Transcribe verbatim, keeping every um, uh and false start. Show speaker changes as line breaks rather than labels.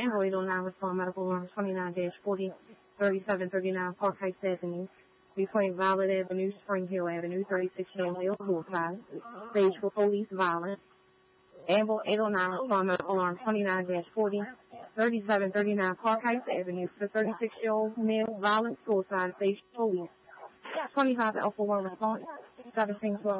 Android on nine respond medical alarm twenty-nine dash forty, thirty-seven thirty-nine Park Heights Avenue, between Violet Avenue, Spring Hill Avenue, thirty-six Hill Hill, Hillside, stage for police violence. Amble eight oh nine respond medical alarm twenty-nine dash forty, thirty-seven thirty-nine Park Heights Avenue, for thirty-six year old male, violent suicide, stage police. twenty-five Alpha one response, seventeen twelve.